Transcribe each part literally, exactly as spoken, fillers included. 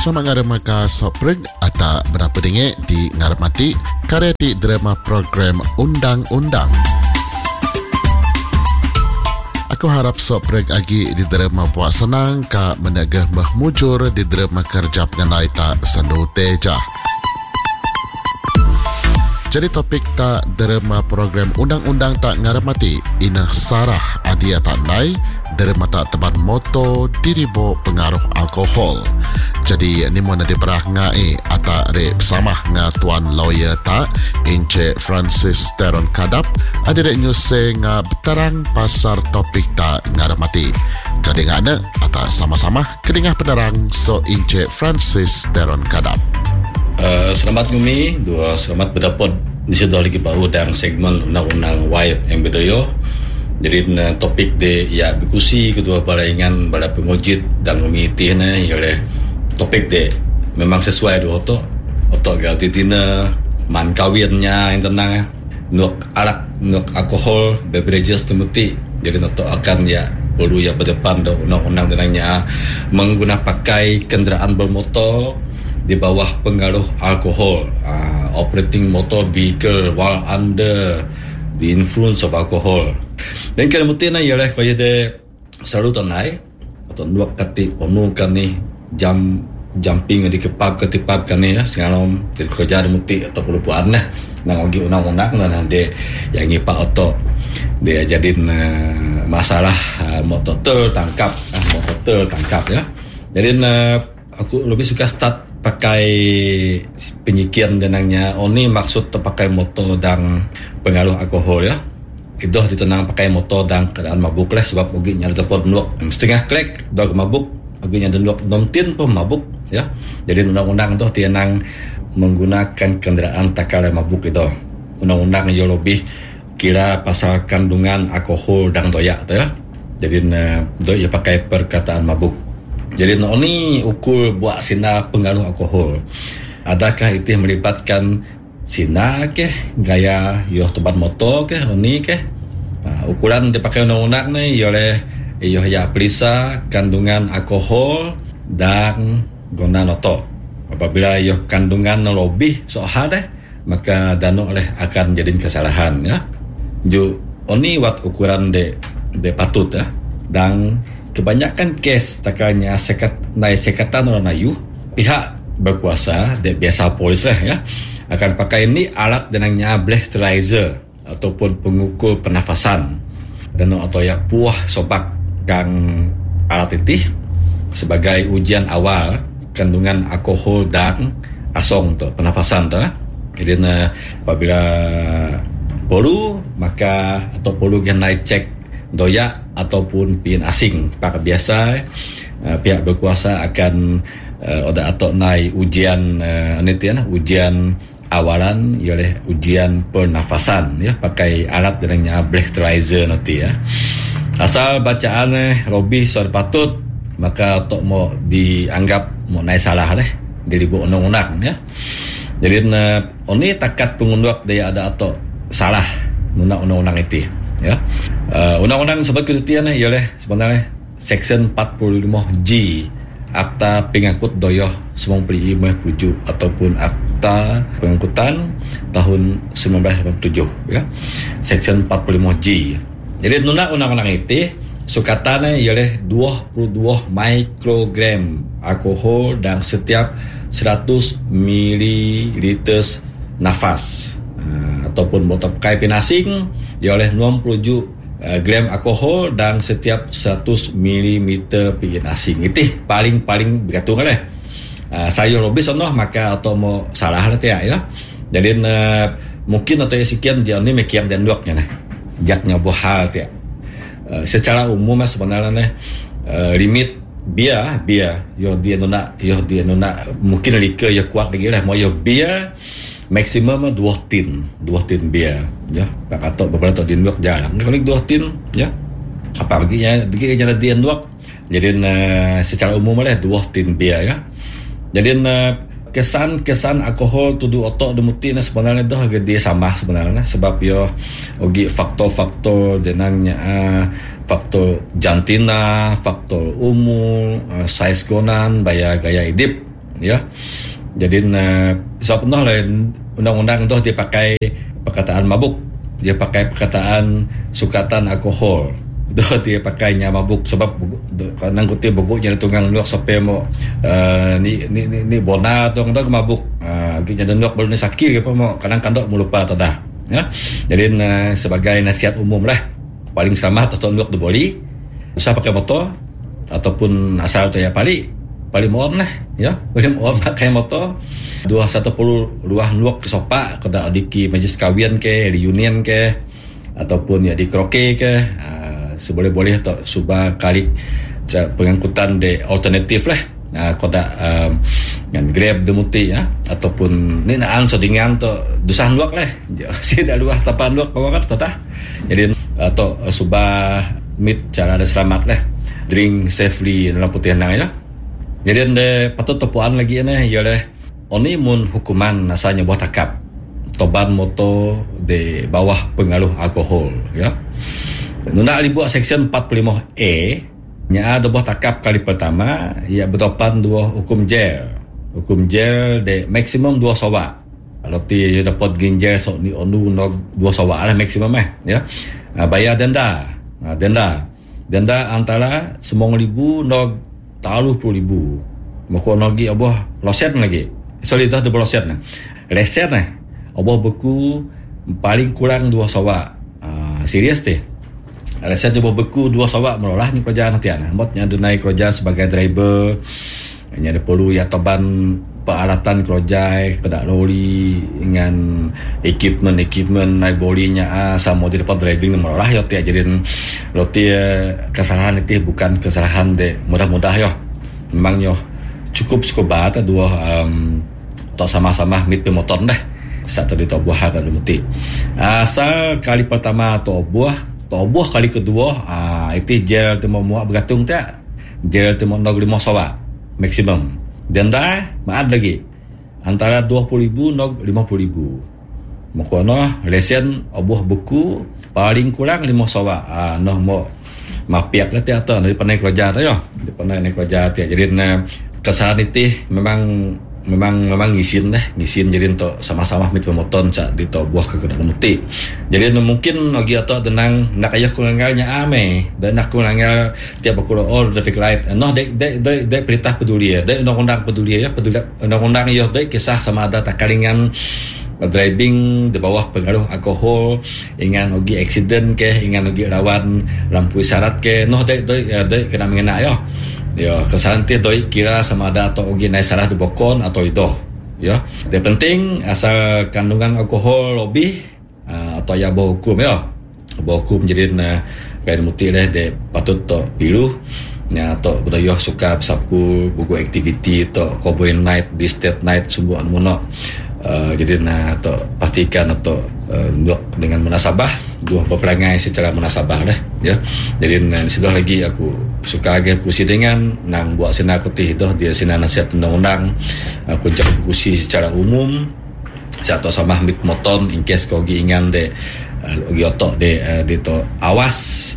Sama ngarema ka sopreg atau berapa dengek di ngarmati karya di drama program Undang-Undang. Aku harap sopreg agi di drama buat senang ka menegah mahmujur di drama kerja pengenai tak sandu teja. Jadi topik tak drama program Undang-Undang tak ngarmati inah sarah adia tak nai derma tak teban moto diribo pengaruh alkohol. Jadi ni mana diperah ngai ata re samah nga tuan lawyer tak Ince Francis Teron Kadap ada re nyuse nga betarang pasar topik tak ngarmati. Jadi ngana ata sama-sama kedingah penerang so Ince Francis Teron Kadap. Uh, selamat ngumi, dua selamat berdapat di situ lagi baru dalam segmen Undang-Undang Wife and Bedoyo. Jadi na topik de ya bikusi kedua barangan bala pengojit dan komiti na ialah topik de memang sesuai do oto oto gal titina man kawinnya yang tenang nuk arak nuk alkohol beverages temuti. Jadi oto akan ya perlu ya berdepan do undang-undang tenangnya menggunakan pakai kenderaan bermotor di bawah pengaruh alkohol, uh, operating motor vehicle while under the influence of alcohol. Dan kemudian ialah kaya de selalu tanai atau dua kati onu kani jam jumping di kepab ketipab kani ya sekarang di kerja muti atau perubahan lah nang lagi undang-undang na de yang ngipak auto dia jadiin uh, masalah uh, motor tertangkap uh, motor tertangkap ya. Jadi uh, aku lebih suka start pakai penyikiran denangnya oni maksud terpakai motor dan pengaruh alkohol ya. Itu ditenang pakai motor dan keadaan mabuk lah sebab uginya ada telepon nuak setengah klek dah mabuk uginya ada nuak nomtin pun mabuk ya. Jadi undang-undang tu tianang menggunakan kenderaan tak kala mabuk itu. Undang-undang yang lebih kira pasal kandungan alkohol dan doyak tu ya. Jadi doyak pakai perkataan mabuk. Jadi ni ukur buat sina pengaruh alkohol. Adakah itu melibatkan sina ke gaya yo tempat motor ke ni ke? Uh, ukuran dipakai undang-undang ni ialah yo ya perisa kandungan alkohol dan guna noto. Apabila yo kandungan lebih sohar deh, maka dano oleh akan jadi kesalahan ya. Jo oni wat ukuran de de patut ya. Dan kebanyakan kes takalnya sekat naik sekatan orang ayu pihak berkuasa de biasa polis lah ya akan pakai ini alat denangnya breathalyzer ataupun pengukur pernafasan dan atau ya puah sobak gang alat itu sebagai ujian awal kandungan alkohol dan asong tu pernafasan tu. Jadi apabila perlu maka atau perlu yang naik cek doyak ataupun pihak asing para biasa uh, pihak berkuasa akan uh, ada atau naik ujian uh, ini tu ya ujian awalan ialah ujian pernafasan ya pakai alat dengannya breathalyzer nanti ya. Asal bacaan eh Robi soal patut maka untuk mau dianggap mau naik salah deh dari buku undang-undang ya. Jadi uh, ini takat pengunduh dia ada atau salah undang-undang itu ya. Uh, undang-undang sebab kedutian ialah sebenarnya Seksyen empat puluh lima G Akta Pengangkut Doyoh sembilan puluh lima tujuh ataupun Akta Pengangkutan tahun sembilan belas lapan puluh tujuh ya. Seksyen empat puluh lima G. Jadi undang-undang itu sukatanya ialah dua puluh dua mikrogram alkohol dan setiap seratus mililiter nafas. Uh, ataupun motor pakai penasing ialah enam puluh tujuh uh, gram alkohol dan setiap seratus mililiter penasing. Itu paling-paling bergantung lah. Uh, saya lebih sono maka atau mau salah lah ya ya. Jadi uh, mungkin atau sekian dia ni mekiam dan duaknya nah. Jaknya bohal ya. Uh, secara umum sebenarnya uh, limit bia bia yo dia nona yo dia nona mungkin liquor yo kuat lagi lah mau yo bia maksimum dua tin dua tin bia ya pak atau beberapa atau din dua jarang kalau dua tin ya apa baginya dia jadi din dua jadi uh, secara umum lah dua tin bia ya. Jadi uh, kesan-kesan alkohol tuduh otok demuti sebenarnya dah agak dia sama sebenarnya sebab yo ogi faktor-faktor denangnya uh, faktor jantina, faktor umur, uh, saiz gonan, baya gaya hidup ya. Jadi uh, sebab no lain undang-undang tu dia pakai perkataan mabuk, dia pakai perkataan sukatan alkohol, tu dia pakainya mabuk sebab kadang kutip bogoknya tunggang luak sampai mau uh, ni ni ni, ni bona tu ngata mabuk uh, agaknya dan luak baru ni sakit ke apa mau kadang kandok mau lupa atau dah, ya. Jadi uh, sebagai nasihat umum lah, paling selamat atau luak tu boleh usah pakai motor ataupun asal tu ya paling paling mohon lah, ya, paling mohon pakai motor dua satu puluh luah luak ke sopak kada adiki majlis kahwin ke reunion ke ataupun ya di kroke ke uh, seboleh-boleh atau subah kali pengangkutan de alternatif lah uh, kada um, dengan grab demuti ya ataupun ni naan sodingan tu dusah luak lah si dah luah tapan luak kawan tu tah jadi atau uh, subah meet cara ada selamat lah, drink safely dalam putih nang ya. Jadi anda patut topuan lagi ni ialah oni mun hukuman asalnya buat takap toban motor di bawah pengaruh alkohol, ya. Nuna dibuat section empat puluh lima A nya ada buat takap kali pertama ia bertopan dua hukum jail. Hukum jail de maksimum dua sawa. Kalau ti dapat ginjal sok ni onu nog dua sawa lah maksimum eh, ya. Nah, bayar denda. Nah, denda. Denda antara sembilan ribu nog taluh puluh ribu. Maka lagi abah loset lagi. Sorry dah double loset nah. Reset nah. Abah beku paling kurang dua sawa. Uh, serius teh. Reset abah beku dua sawa melolah ni kerja nanti nah. Motnya ada naik kerja sebagai driver. Hanya ada perlu ya toban peralatan kerja kedak lori dengan equipment equipment naik bolinya ah sama di depan driving melolah ya teh jadi roti kesalahan itu bukan kesalahan de mudah-mudah yo. Memang yo cukup cukup bata dua um, tak sama-sama mit motor dah satu di tobuh harga demuti asal kali pertama tobuh tobuh kali kedua ah itu jail temu muak bergantung tak jail temu nog lima sawa maksimum denda maad lagi antara dua puluh ribu nog lima puluh ribu makono lesen obuh buku paling kurang lima sawa ah noh mo mapiak lah tiada dari pandai kerja tu yo dari pandai naik kerja tu jadi na kesalahan itu memang memang memang ngisin dah ngisin jadi untuk sama-sama mit pemoton cak di to buah ke kedai muti jadi mungkin lagi atau tenang nak ayah kulangalnya ame dan nak kulangal tiap aku all traffic light noh dek dek dek dek perintah peduli ya dek undang-undang peduli ya peduli undang-undang yo dek kisah sama ada takalingan driving di bawah pengaruh alkohol ingan ogi accident ke ingan ogi rawan lampu isyarat ke noh dek dek dek kena mengena yo ya kesalahan tu doi kira sama ada atau ogi naik salah di bokon atau itu ya yang penting asal kandungan alkohol lebih uh, atau ya bawa hukum ya bawa hukum jadi na kain muti leh de patut to pilu nya atau budaya suka bersapul buku aktiviti atau cowboy night di state night semua mono uh, jadi na atau pastikan atau uh, dengan munasabah dua peperangai secara munasabah dah ya jadi na situ lagi aku suka agak kusi dengan nang buat sinar putih itu dia sinar nasihat undang-undang aku cakap kusi secara umum satu sama mit moton in case kau ingan de ogi otok de de to awas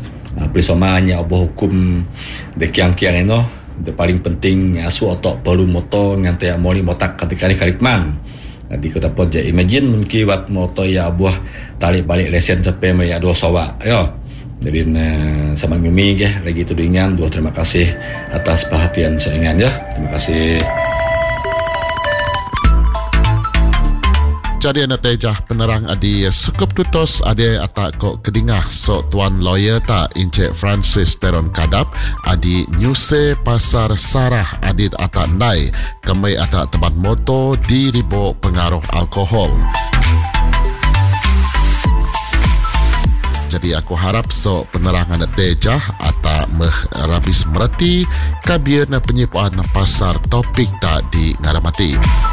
prisomanya obah hukum de kiang-kiang eno de paling penting asu otok perlu motor ngantai moli motak kali-kali man di kota Poja imagine mungkin wat motor ya buah tarik balik lesen sampai mai dua sawa yo jadi uh, sama Mimi ya lagi itu dengan dua terima kasih atas perhatian seingan ya terima kasih. Jadi nak tejah penerang adi sukup tutos adi atak kok kedingah so tuan lawyer ta Encik Francis Teron Kadap adi nyuse pasar sarah adit atak nai kemai atak teban moto di ribo pengaruh alkohol. Jadi aku harap so penerangan tejah atau meh rabis merati kabian penyipuan pasar topik tak di ngaramati.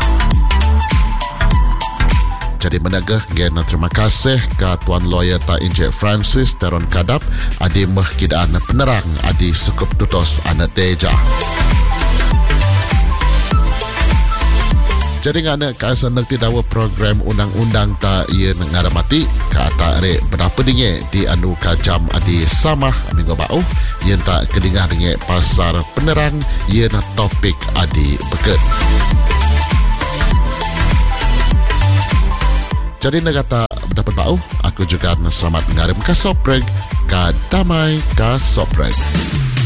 Jadi menagah gen terima kasih ke tuan lawyer ta Encik Francis Teron Kadap adi meh kidaan penerang adi sukup tutos anak tejah. Jadi ngana kasa nekti dawa program undang-undang ta ia ngaramati kata rek berapa dinge di anu kajam adi samah minggu bau ia tak kedingah dinge pasar penerang ia na topik adi beket. Jadi negata dapat bau, aku juga selamat mengarim ke sopreg, ke damai ke sopreg.